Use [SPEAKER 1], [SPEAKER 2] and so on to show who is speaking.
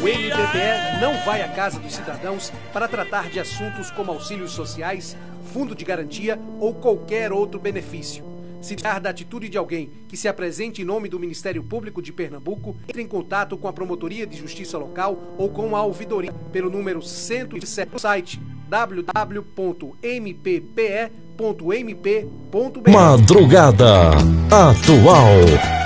[SPEAKER 1] O MPPE não vai à casa dos cidadãos para tratar de assuntos como auxílios sociais, fundo de garantia ou qualquer outro benefício. Se precisar da atitude de alguém que se apresente em nome do Ministério Público de Pernambuco, entre em contato com a Promotoria de Justiça Local ou com a Ouvidoria pelo número 107 do site www.mppe.mp.br.
[SPEAKER 2] Madrugada Atual.